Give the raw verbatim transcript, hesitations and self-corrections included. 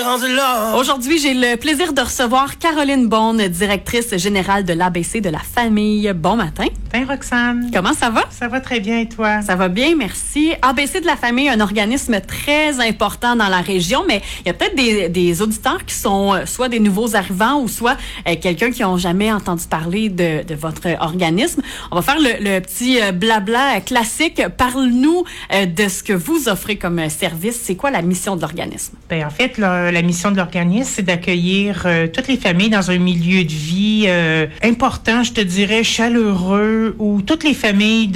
rendu là. Aujourd'hui, j'ai le plaisir de recevoir Caroline Beaune, directrice générale de l'A B C de la famille. Bon matin. Ben, Roxane. Comment ça va? Ça va très bien et toi? Ça va bien, merci. A B C de la famille, un organisme très important dans la région, mais il y a peut-être des, des auditeurs qui sont euh, soit des nouveaux arrivants ou soit euh, quelqu'un qui n'ont jamais entendu parler de, de votre organisme. On va faire le, le petit euh, blabla classique. Parle-nous euh, de ce que vous offrez comme euh, service. C'est quoi la mission de l'organisme? Ben, en fait, la, la mission de l'organisme, c'est d'accueillir euh, toutes les familles dans un milieu de vie euh, important, je te dirais, chaleureux, où toutes les familles